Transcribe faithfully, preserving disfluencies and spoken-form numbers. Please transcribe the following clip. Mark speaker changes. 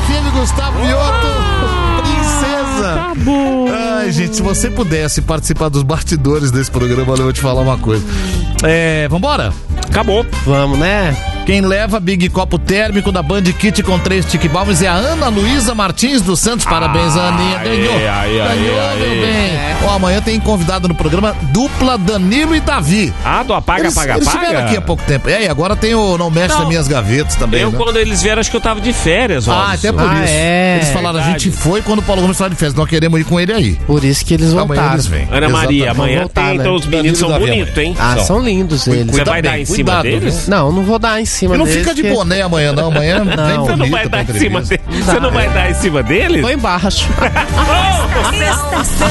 Speaker 1: F M, Gustavo Mioto, princesa.
Speaker 2: Acabou.
Speaker 1: Ai, gente, se você pudesse participar dos bastidores desse programa, eu vou te falar uma coisa. É, vambora?
Speaker 2: Acabou.
Speaker 3: Vamos, né?
Speaker 1: Quem leva Big Copo Térmico da Band Kit com três Tic Balmes é a Ana Luísa Martins dos Santos. Parabéns,
Speaker 2: Ah,
Speaker 1: Aninha. Ganhou.
Speaker 2: aí, aí,
Speaker 1: Ganhou,
Speaker 2: aí,
Speaker 1: meu
Speaker 2: aí.
Speaker 1: bem. Ó, amanhã tem convidado no programa dupla Danilo e Davi.
Speaker 2: Ah, do apaga,
Speaker 1: Eles,
Speaker 2: apaga,
Speaker 1: eles
Speaker 2: apaga?
Speaker 1: estiveram aqui há pouco tempo. É, e agora tem o Não Mexe
Speaker 2: Não.
Speaker 1: nas Minhas Gavetas também,
Speaker 2: Eu,
Speaker 1: né?
Speaker 2: quando eles vieram, acho que eu tava de férias, ó.
Speaker 1: Ah, até por
Speaker 3: Ah,
Speaker 1: isso.
Speaker 3: é,
Speaker 1: Eles falaram, a
Speaker 2: verdade.
Speaker 1: gente foi quando o Paulo Gomes estava de festa. Nós queremos ir com ele aí.
Speaker 3: Por isso que eles
Speaker 1: Amanhã
Speaker 3: voltaram.
Speaker 1: eles vêm.
Speaker 2: Ana Maria,
Speaker 1: Exatamente.
Speaker 2: amanhã
Speaker 3: voltar,
Speaker 2: tem,
Speaker 3: né?
Speaker 2: então os meninos são
Speaker 1: Danilo e Davi
Speaker 2: bonitos, hein?
Speaker 3: Ah,
Speaker 1: São.
Speaker 3: são lindos eles.
Speaker 2: Você
Speaker 1: Cuida
Speaker 2: vai
Speaker 1: bem,
Speaker 2: dar em
Speaker 1: cuidado,
Speaker 2: cima deles?
Speaker 1: viu?
Speaker 3: Não, não vou dar em cima
Speaker 1: Você não
Speaker 3: deles.
Speaker 1: fica de
Speaker 3: que-
Speaker 1: boné amanhã, não. Amanhã vem
Speaker 3: Não.
Speaker 2: Você não vai
Speaker 1: bonita
Speaker 2: dar
Speaker 1: pra
Speaker 2: em cima
Speaker 1: entrevista.
Speaker 2: deles? Você não vai dar em cima deles?
Speaker 3: Vou embaixo.
Speaker 4: Estação